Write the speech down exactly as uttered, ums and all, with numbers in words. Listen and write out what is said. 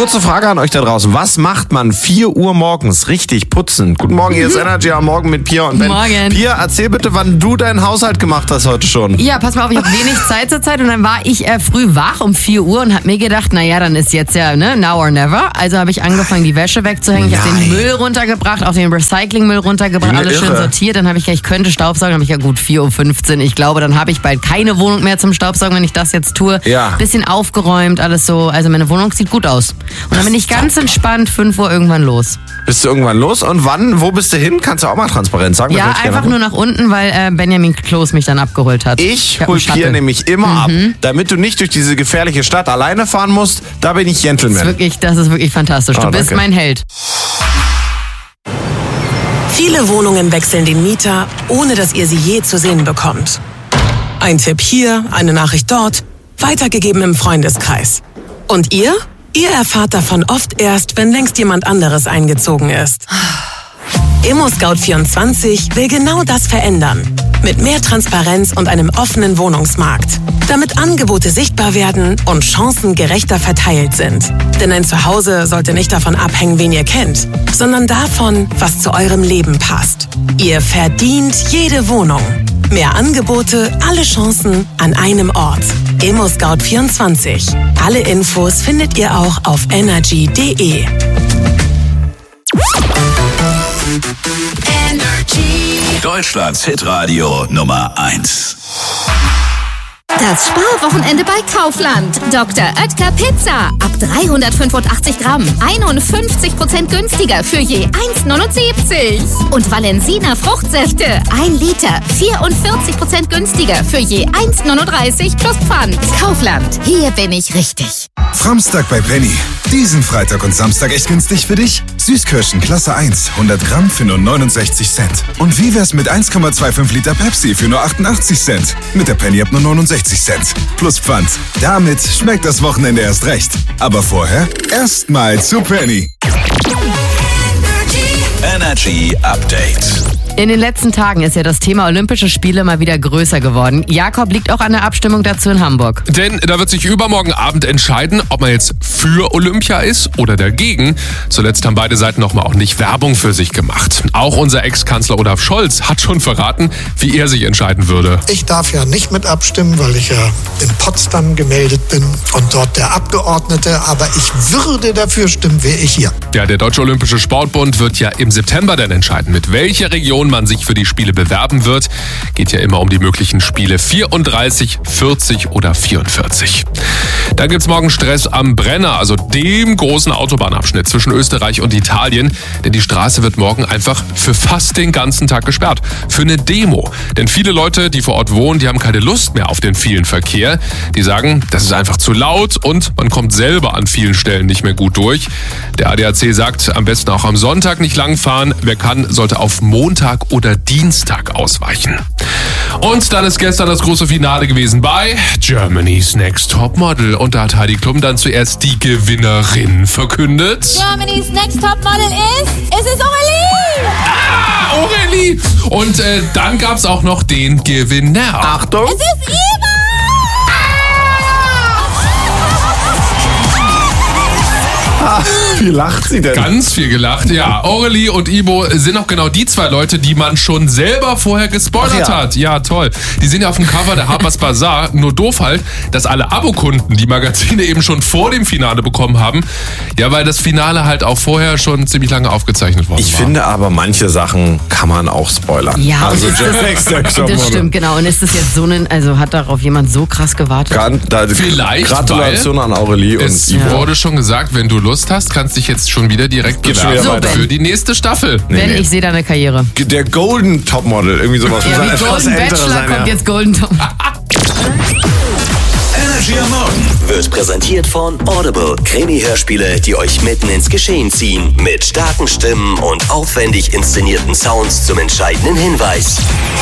Kurze Frage an euch da draußen. Was macht man vier Uhr morgens richtig putzen? Guten Morgen, hier ist Energy am Morgen mit Pia und Ben. Morgen. Pia, erzähl bitte, wann du deinen Haushalt gemacht hast heute schon. Ja, pass mal auf, ich habe wenig Zeit zur Zeit und dann war ich äh, früh wach um vier Uhr und habe mir gedacht, naja, dann ist jetzt ja ne, now or never. Also habe ich angefangen, die Wäsche wegzuhängen. Ich habe den Müll runtergebracht, auch den Recyclingmüll runtergebracht, alles schön sortiert. Dann habe ich ja, ich könnte Staubsaugen, habe ich ja gut vier Uhr fünfzehn. Ich glaube, dann habe ich bald keine Wohnung mehr zum Staubsaugen, wenn ich das jetzt tue. Ja. Bisschen aufgeräumt, alles so. Also meine Wohnung sieht gut aus. Und dann bin ich ganz entspannt fünf Uhr irgendwann los. Bist du irgendwann los? Und wann? Wo bist du hin? Kannst du auch mal transparent sagen? Ja, einfach nur nach unten, weil äh, Benjamin Kloß mich dann abgeholt hat. Ich, ich hol Pia nämlich immer mhm. ab, damit du nicht durch diese gefährliche Stadt alleine fahren musst. Da bin ich Gentleman. Das ist wirklich, das ist wirklich fantastisch. Du oh, bist danke. mein Held. Viele Wohnungen wechseln den Mieter, ohne dass ihr sie je zu sehen bekommt. Ein Tipp hier, eine Nachricht dort, weitergegeben im Freundeskreis. Und ihr? Ihr erfahrt davon oft erst, wenn längst jemand anderes eingezogen ist. ImmoScout vierundzwanzig will genau das verändern. Mit mehr Transparenz und einem offenen Wohnungsmarkt. Damit Angebote sichtbar werden und Chancen gerechter verteilt sind. Denn ein Zuhause sollte nicht davon abhängen, wen ihr kennt, sondern davon, was zu eurem Leben passt. Ihr verdient jede Wohnung. Mehr Angebote, alle Chancen an einem Ort. ImmoScout vierundzwanzig. Alle Infos findet ihr auch auf energy punkt de. Energy. Deutschlands Hitradio Nummer eins. Das Sparwochenende bei Kaufland. Doktor Oetker Pizza. Ab dreihundertfünfundachtzig Gramm. einundfünfzig Prozent günstiger für je eins neunundsiebzig. Und Valensina Fruchtsäfte. ein Liter. vierundvierzig Prozent günstiger für je eins neununddreißig plus Pfand. Kaufland. Hier bin ich richtig. Framstag bei Penny. Diesen Freitag und Samstag echt günstig für dich? Süßkirschen Klasse eins, hundert Gramm für nur neunundsechzig Cent. Und wie wär's mit eins Komma fünfundzwanzig Liter Pepsi für nur achtundachtzig Cent? Mit der Penny ab nur neunundsechzig Cent. Plus Pfand. Damit schmeckt das Wochenende erst recht. Aber vorher erstmal zu Penny. Energy Update. In den letzten Tagen ist ja das Thema Olympische Spiele mal wieder größer geworden. Jakob liegt auch an der Abstimmung dazu in Hamburg. Denn da wird sich übermorgen Abend entscheiden, ob man jetzt für Olympia ist oder dagegen. Zuletzt haben beide Seiten nochmal auch nicht Werbung für sich gemacht. Auch unser Ex-Kanzler Olaf Scholz hat schon verraten, wie er sich entscheiden würde. Ich darf ja nicht mit abstimmen, weil ich ja in Potsdam gemeldet bin und dort der Abgeordnete. Aber ich würde dafür stimmen, wäre ich hier. Ja, der Deutsche Olympische Sportbund wird ja im September dann entscheiden, mit welcher Region man sich für die Spiele bewerben wird. Geht ja immer um die möglichen Spiele vierunddreißig, vierzig oder vierundvierzig. Dann gibt's morgen Stress am Brenner, also dem großen Autobahnabschnitt zwischen Österreich und Italien. Denn die Straße wird morgen einfach für fast den ganzen Tag gesperrt. Für eine Demo. Denn viele Leute, die vor Ort wohnen, die haben keine Lust mehr auf den vielen Verkehr. Die sagen, das ist einfach zu laut und man kommt selber an vielen Stellen nicht mehr gut durch. Der A D A C sagt, am besten auch am Sonntag nicht langfahren. Wer kann, sollte auf Montag oder Dienstag ausweichen. Und dann ist gestern das große Finale gewesen bei Germany's Next Topmodel. Und da hat Heidi Klum dann zuerst die Gewinnerin verkündet. Germany's Next Topmodel ist... Es ist Aurelie! Ah, Aurelie! Und äh, dann gab's auch noch den Gewinner. Achtung! Es ist Ivo! Wie lacht sie denn? Ganz viel gelacht, ja. Aurelie und Ivo sind auch genau die zwei Leute, die man schon selber vorher gespoilert ja. hat. Ja, toll. Die sind ja auf dem Cover der Harper's Bazaar. Nur doof halt, dass alle Abokunden die Magazine eben schon vor dem Finale bekommen haben. Ja, weil das Finale halt auch vorher schon ziemlich lange aufgezeichnet worden Ich war. finde aber, manche Sachen kann man auch spoilern. Ja, also und Jeff Next Topmodel. das stimmt, genau. Und ist das jetzt so ein, also hat darauf jemand so krass gewartet? Gan- da, Vielleicht, Gratulation an Aurelie und Es Ivo. wurde schon gesagt, wenn du Lust hast, kannst dich jetzt schon wieder direkt Geht schon bewerben wieder weiter. für die nächste Staffel. Ben, nee. ich sehe deine Karriere. Der Golden Topmodel, irgendwie sowas. Ja, Muss wie ein etwas Golden älterer Bachelor sein, kommt ja. jetzt Golden Top. Energy am Morgen wird präsentiert von Audible. Krimi-Hörspiele, die euch mitten ins Geschehen ziehen. Mit starken Stimmen und aufwendig inszenierten Sounds zum entscheidenden Hinweis.